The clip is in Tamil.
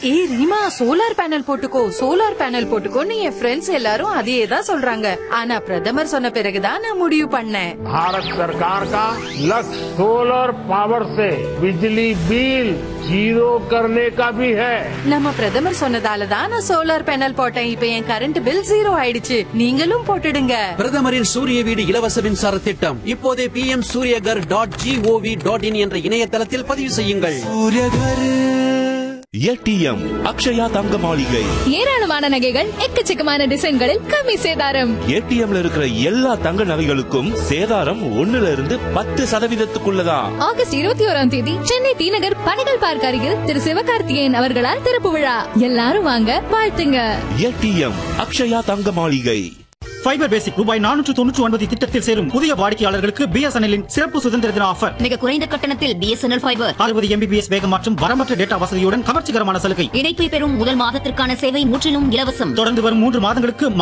ஏய் ரீமா, சோலார் பேனல் போட்டுக்கோன்னு என் ஃப்ரெண்ட்ஸ் எல்லாரும் அதையே தான் சொல்றாங்க. ஆனா பிரதமர் சொன்ன பிறகுதான் நான் முடிவு பண்ணேன். भारत सरकार का लक्ष्य सोलर पावर से बिजली बिल जीरो करने का भी है. நம்ம பிரதமர் சொன்னதால தான் நான் சோலார் பேனல் போட்டேன். இப்ப என் கரண்ட் பில் 0 ஆயிடுச்சு. நீங்களும் போட்டுடுங்க. பிரதமரின் சூரிய வீடு இலவச மின்சார திட்டம் இப்போதே pmsuryagar.gov.in என்ற இணையதளத்தில் பதிவு செய்யுங்கள். ஏடிஎம் அக்ஷயா தங்க மாளிகை. ஏராளமான நகைகள் எக்கச்சக்கமான டிசைன்களில் கம்மி சேதாரம். ஏடிஎம்ல இருக்கிற எல்லா தங்க நகைகளுக்கும் சேதாரம் 1% ஆகஸ்ட் 21ஆம் தேதி சென்னை டி நகர் பனகல் பார்க் அருகில் திரு சிவகார்த்திகேயன் அவர்களால் திறப்பு விழா. எல்லாரும் வாங்க, வாழ்த்துங்க. ஏடிஎம் அக்ஷயா தங்க மாளிகை. ஃபைபர் பேசிக் ரூபாய் 499 திட்டத்தில் சேரும் புதிய வாடிக்கையாளர்களுக்கு பிஎஸ்என்எல்லின் சிறப்பு சுதந்திர தின ஆஃபர். மிக குறைந்த கட்டணத்தில் பிஎஸ்என்எல் ஃபைபர் 60 MBPS வேகம் மற்றும் வரம்பற்ற டேட்டா வசதியுடன் கவர்ச்சிகரமான சலுகை. இணைப்பை பெறும் முதல் மாதத்திற்கான சேவை முற்றிலும் இலவசம். தொடர்ந்து வரும் 3 மாதங்களுக்கு